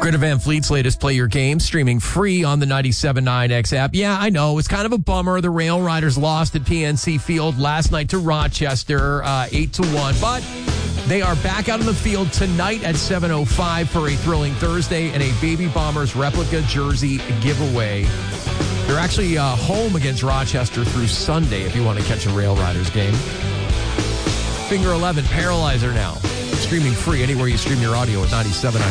Greta Van Fleet's latest Play Your Game, streaming free on the 97.9X app. Yeah, I know, it's kind of a bummer. The Rail Riders lost at PNC Field last night to Rochester, 8-1. But they are back out on the field tonight at 7:05 for a thrilling Thursday and a Baby Bombers replica jersey giveaway. They're actually home against Rochester through Sunday if you want to catch a Rail Riders game. Finger 11, Paralyzer now. Streaming free anywhere you stream your audio at 97.9.